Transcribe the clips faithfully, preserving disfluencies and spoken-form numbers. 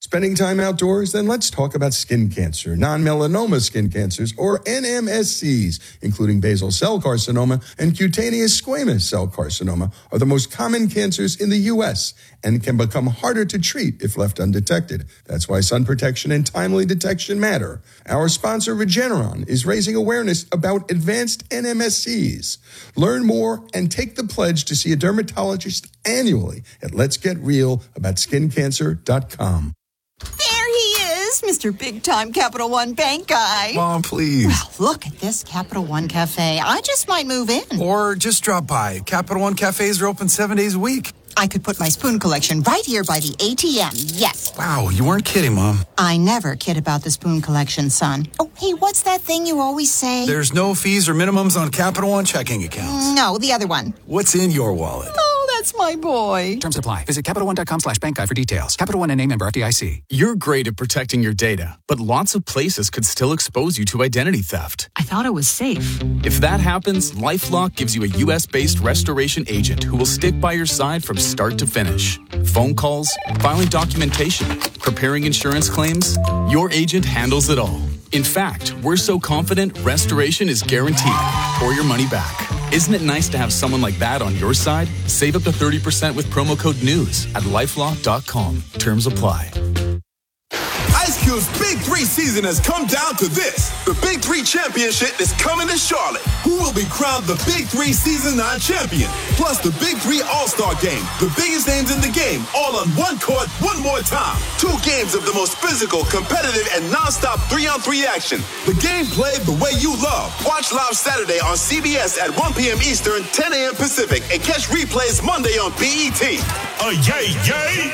Spending time outdoors? Then let's talk about skin cancer, non-melanoma skin cancers, or N M S Cs, including basal cell carcinoma and cutaneous squamous cell carcinoma, are the most common cancers in the U S and can become harder to treat if left undetected. That's why sun protection and timely detection matter. Our sponsor, Regeneron, is raising awareness about advanced N M S Cs. Learn more and take the pledge to see a dermatologist annually at lets get real about skin cancer dot com. There he is, Mister Big Time Capital One Bank guy. Mom, please. Well, look at this Capital One Cafe. I just might move in. Or just drop by. Capital One cafes are open seven days a week. I could put my spoon collection right here by the A T M, yes. Wow, you weren't kidding, Mom. I never kid about the spoon collection, son. Oh, hey, what's that thing you always say? There's no fees or minimums on Capital One checking accounts. No, the other one. What's in your wallet? Oh, that's my boy. Terms apply. Visit CapitalOne.com slash bank guide for details. Capital One N A member F D I C. You're great at protecting your data, but lots of places could still expose you to identity theft. I thought it was safe. If that happens, LifeLock gives you a U S-based restoration agent who will stick by your side from start to finish. Phone calls, filing documentation, preparing insurance claims, your agent handles it all. In fact, we're so confident restoration is guaranteed or your money back. Isn't it nice to have someone like that on your side? Save up to thirty percent with promo code NEWS at lifelock dot com. Terms apply. Ice Cube's Big Three season has come down to this. The Big Three Championship is coming to Charlotte. Who will be crowned the Big Three Season nine champion? Plus the Big Three All-Star Game. The biggest names in the game, all on one court, one more time. Two games of the most physical, competitive, and non-stop three-on-three action. The game played the way you love. Watch live Saturday on C B S at one p.m. Eastern, ten a.m. Pacific, and catch replays Monday on B E T. Uh, yay, yay!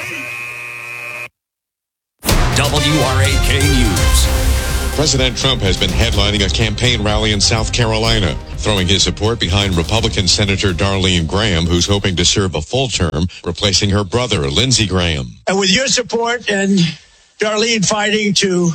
W R A K News. President Trump has been headlining a campaign rally in South Carolina, throwing his support behind Republican Senator Darlene Graham, who's hoping to serve a full term, replacing her brother, Lindsey Graham. And with your support and Darlene fighting to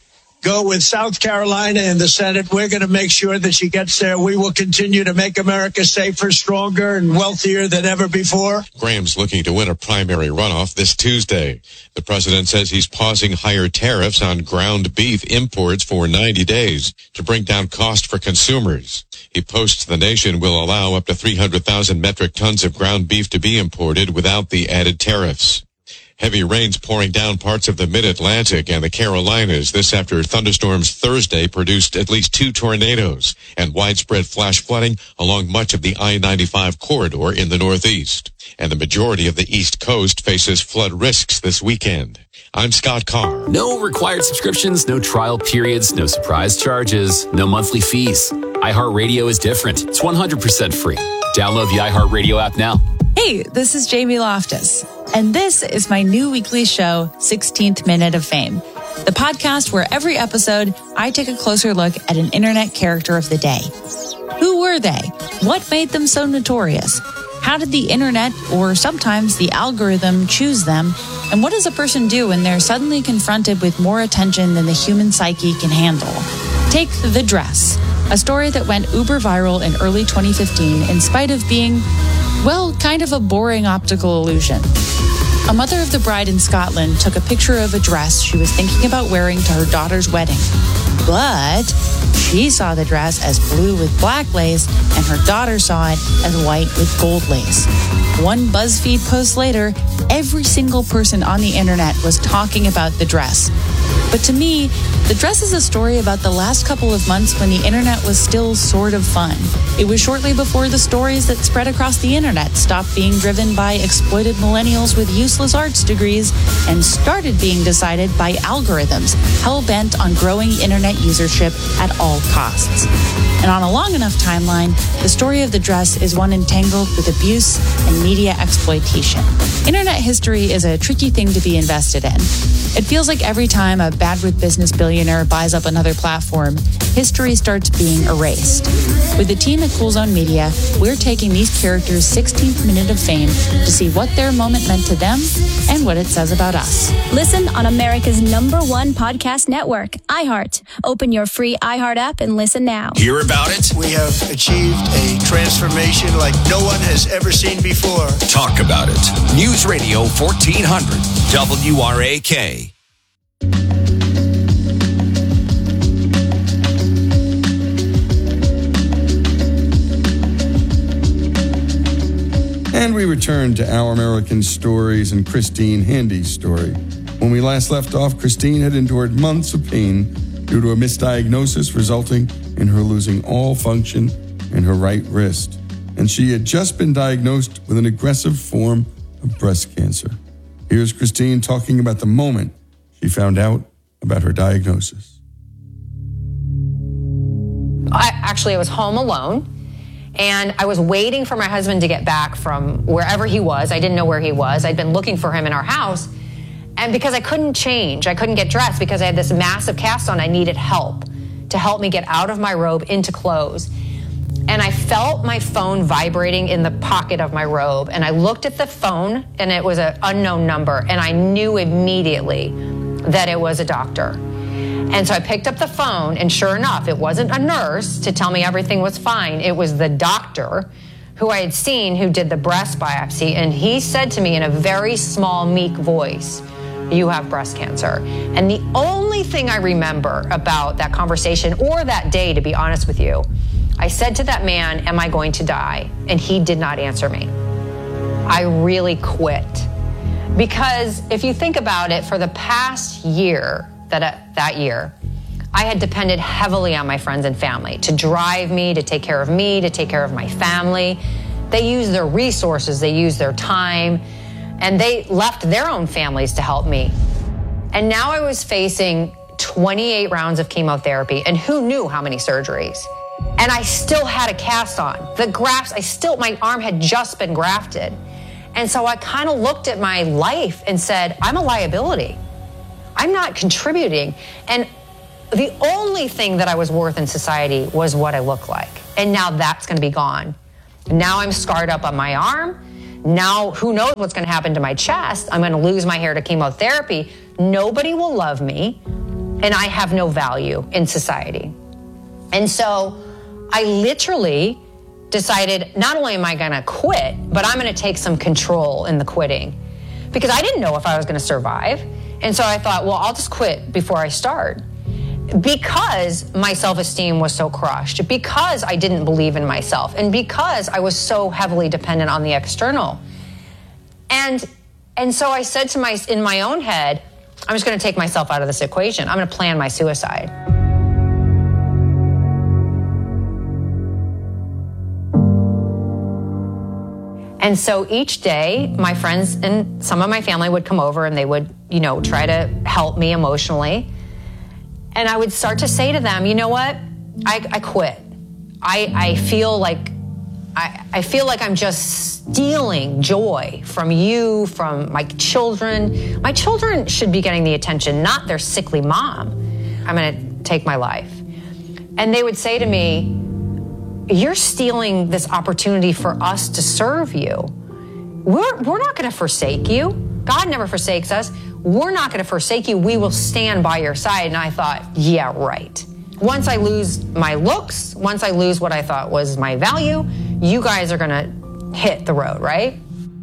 go with South Carolina in the Senate, we're going to make sure that she gets there. We will continue to make America safer, stronger, and wealthier than ever before. Graham's looking to win a primary runoff this Tuesday. The president says he's pausing higher tariffs on ground beef imports for ninety days to bring down cost for consumers. He posts the nation will allow up to three hundred thousand metric tons of ground beef to be imported without the added tariffs. Heavy rains pouring down parts of the mid-Atlantic and the Carolinas. This after thunderstorms Thursday produced at least two tornadoes and widespread flash flooding along much of the I ninety-five corridor in the Northeast. And the majority of the East Coast faces flood risks this weekend. I'm Scott Carr. No required subscriptions, no trial periods, no surprise charges, no monthly fees. iHeartRadio is different. It's one hundred percent free. Download the iHeartRadio app now. Hey, this is Jamie Loftus, and this is my new weekly show, sixteenth Minute of Fame, the podcast where every episode I take a closer look at an internet character of the day. Who were they? What made them so notorious? How did the internet, or sometimes the algorithm, choose them? And what does a person do when they're suddenly confronted with more attention than the human psyche can handle? Take The Dress, a story that went uber viral in early twenty fifteen in spite of being, well, kind of a boring optical illusion. A mother of the bride in Scotland took a picture of a dress she was thinking about wearing to her daughter's wedding. But she saw the dress as blue with black lace, and her daughter saw it as white with gold lace. One BuzzFeed post later, every single person on the internet was talking about the dress. But to me, the dress is a story about the last couple of months when the internet was still sort of fun. It was shortly before the stories that spread across the internet stopped being driven by exploited millennials with useless arts degrees and started being decided by algorithms hell-bent on growing internet usership at all costs. And on a long enough timeline, the story of the dress is one entangled with abuse and media exploitation. Internet history is a tricky thing to be invested in. It feels like every time a bad with business billionaire buys up another platform, history starts being erased. With the team at Cool Zone Media, we're taking these characters' sixteenth minute of fame to see what their moment meant to them and what it says about us. Listen on America's number one podcast network, iHeart. Open your free iHeart app and listen now. Hear about it? We have achieved a transformation like no one has ever seen before. Talk about it. News Radio fourteen hundred, W R A K. And we return to Our American Stories and Christine Handy's story. When we last left off, Christine had endured months of pain due to a misdiagnosis resulting in her losing all function in her right wrist. And she had just been diagnosed with an aggressive form of breast cancer. Here's Christine talking about the moment she found out about her diagnosis. I actually I was home alone, and I was waiting for my husband to get back from wherever he was. I didn't know where he was. I'd been looking for him in our house, and because I couldn't change, I couldn't get dressed because I had this massive cast on, I needed help to help me get out of my robe into clothes. And I felt my phone vibrating in the pocket of my robe, and I looked at the phone, and it was an unknown number, and I knew immediately that it was a doctor. And so I picked up the phone, and sure enough, it wasn't a nurse to tell me everything was fine. It was the doctor who I had seen who did the breast biopsy, and he said to me in a very small, meek voice, "You have breast cancer." And the only thing I remember about that conversation, or that day, to be honest with you, I said to that man, "Am I going to die?" And he did not answer me. I really quit. Because if you think about it, for the past year, that, that year, I had depended heavily on my friends and family to drive me, to take care of me, to take care of my family. They used their resources, they used their time, and they left their own families to help me. And now I was facing twenty-eight rounds of chemotherapy, and who knew how many surgeries? And I still had a cast on. The grafts, I still, my arm had just been grafted. And so I kind of looked at my life and said, I'm a liability. I'm not contributing. And the only thing that I was worth in society was what I look like. And now that's going to be gone. Now I'm scarred up on my arm. Now who knows what's going to happen to my chest? I'm going to lose my hair to chemotherapy. Nobody will love me. And I have no value in society. And so I literally decided, not only am I going to quit, but I'm going to take some control in the quitting, because I didn't know if I was going to survive. And so I thought, well, I'll just quit before I start, because my self-esteem was so crushed, because I didn't believe in myself, and because I was so heavily dependent on the external. And and so I said to my, in my own head, I'm just going to take myself out of this equation. I'm going to plan my suicide. And so each day, my friends and some of my family would come over and they would, you know, try to help me emotionally. And I would start to say to them, you know what? I, I quit. I, I feel like I, I feel like I'm just stealing joy from you, from my children. My children should be getting the attention, not their sickly mom. I'm going to take my life. And they would say to me, you're stealing this opportunity for us to serve you. We're, we're not going to forsake you. God never forsakes us. We're not going to forsake you. We will stand by your side. And I thought, yeah, right. Once I lose my looks, once I lose what I thought was my value, you guys are going to hit the road, right?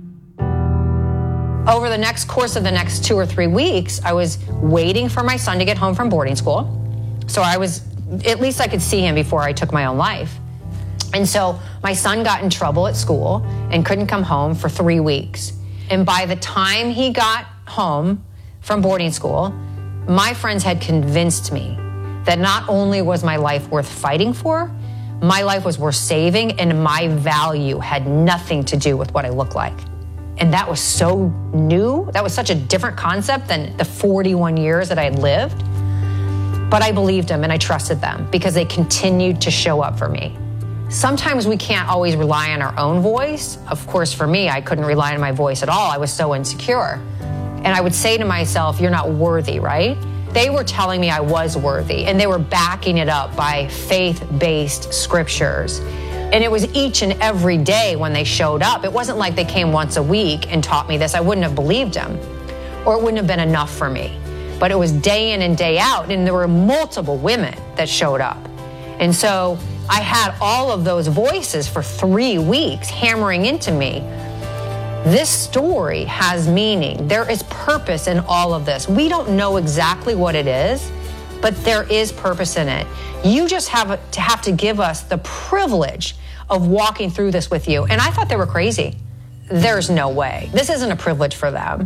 Over the next course of the next two or three weeks, I was waiting for my son to get home from boarding school. So I was, at least I could see him before I took my own life. And so my son got in trouble at school and couldn't come home for three weeks. And by the time he got home from boarding school, my friends had convinced me that not only was my life worth fighting for, my life was worth saving, and my value had nothing to do with what I look like. And that was so new. That was such a different concept than the forty-one years that I had lived. But I believed them and I trusted them because they continued to show up for me. Sometimes we can't always rely on our own voice. Of course, for me, I couldn't rely on my voice at all. I was so insecure. And I would say to myself, you're not worthy, right? They were telling me I was worthy, and they were backing it up by faith-based scriptures. And it was each and every day when they showed up. It wasn't like they came once a week and taught me this. I wouldn't have believed them, or it wouldn't have been enough for me. But it was day in and day out, and there were multiple women that showed up. And so I had all of those voices for three weeks hammering into me. This story has meaning. There is purpose in all of this. We don't know exactly what it is, but there is purpose in it. You just have to have to give us the privilege of walking through this with you. And I thought they were crazy. there's no way. This isn't a privilege for them.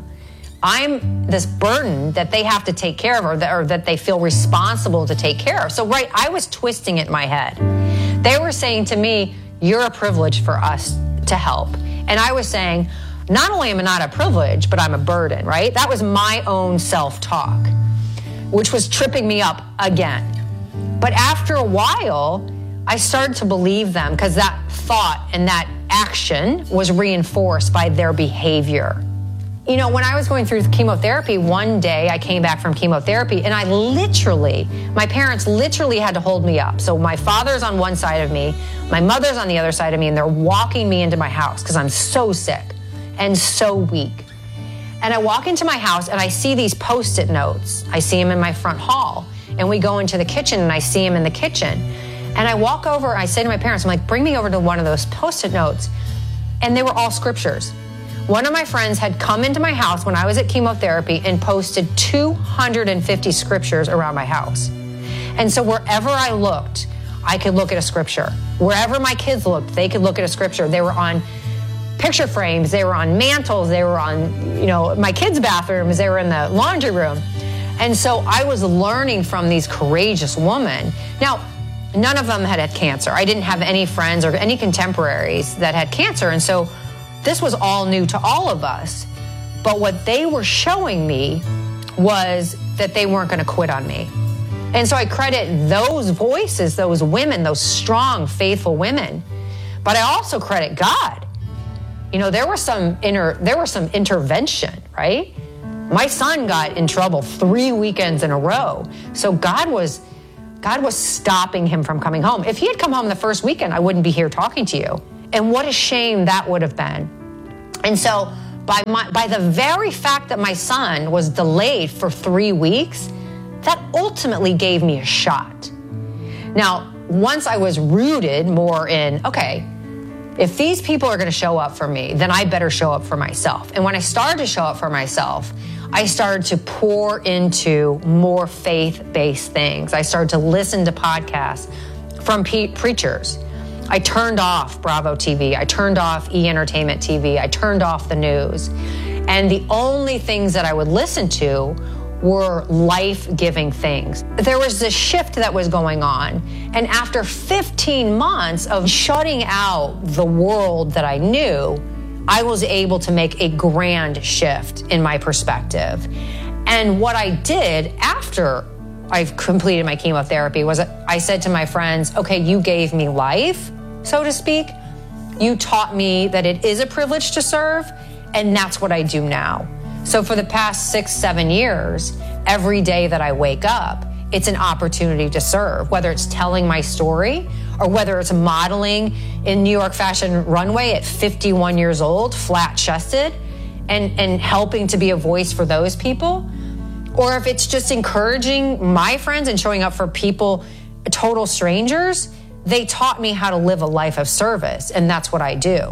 I'm this burden that they have to take care of, or that, or that they feel responsible to take care of. So, right, I was twisting it in my head. They were saying to me, you're a privilege for us to help. And I was saying, not only am I not a privilege, but I'm a burden, right? That was my own self-talk, which was tripping me up again. But after a while, I started to believe them because that thought and that action was reinforced by their behavior. You know, when I was going through chemotherapy, one day I came back from chemotherapy and I literally, my parents literally had to hold me up. So my father's on one side of me, my mother's on the other side of me, and they're walking me into my house because I'm so sick and so weak. And I walk into my house and I see these Post-it notes. I see them in my front hall. And we go into the kitchen and I see them in the kitchen. And I walk over, I say to my parents, I'm like, bring me over to one of those Post-it notes. And they were all scriptures. One of my friends had come into my house when I was at chemotherapy and posted two hundred fifty scriptures around my house. And so wherever I looked, I could look at a scripture. Wherever my kids looked, they could look at a scripture. They were on picture frames, they were on mantles, they were on, you know, my kids' bathrooms, they were in the laundry room. And so I was learning from these courageous women. Now, none of them had had cancer. I didn't have any friends or any contemporaries that had cancer. And so this was all new to all of us. But what they were showing me was that they weren't going to quit on me. And so I credit those voices, those women, those strong, faithful women. But I also credit God. You know, there was some inner, there was some intervention, right? My son got in trouble three weekends in a row. So God was, God was stopping him from coming home. If he had come home the first weekend, I wouldn't be here talking to you. And what a shame that would have been. And so by my, by the very fact that my son was delayed for three weeks, that ultimately gave me a shot. Now, once I was rooted more in, okay, if these people are going to show up for me, then I better show up for myself. And when I started to show up for myself, I started to pour into more faith-based things. I started to listen to podcasts from pe- preachers. I turned off Bravo T V. I turned off E! Entertainment T V. I turned off the news. And the only things that I would listen to were life-giving things. There was this shift that was going on. And after fifteen months of shutting out the world that I knew, I was able to make a grand shift in my perspective. And what I did after I completed my chemotherapy was I said to my friends, okay, you gave me life, so to speak. You taught me that it is a privilege to serve, and that's what I do now. So for the past six, seven years, every day that I wake up, it's an opportunity to serve, whether it's telling my story or whether it's modeling in New York Fashion Runway at fifty-one years old, flat-chested, and, and helping to be a voice for those people. Or if it's just encouraging my friends and showing up for people, total strangers, they taught me how to live a life of service, and that's what I do.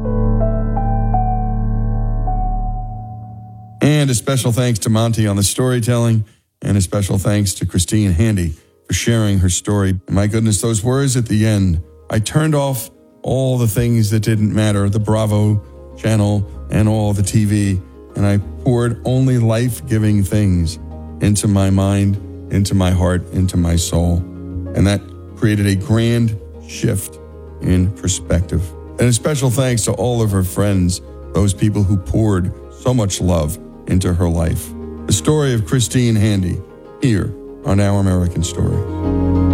And a special thanks to Monty on the storytelling, and a special thanks to Christine Handy for sharing her story. My goodness, those words at the end. I turned off all the things that didn't matter, the Bravo channel and all the T V, and I poured only life-giving things into my mind, into my heart, into my soul. And that created a grand shift in perspective. And a special thanks to all of her friends, those people who poured so much love into her life. The story of Christine Handy, here on Our American Story.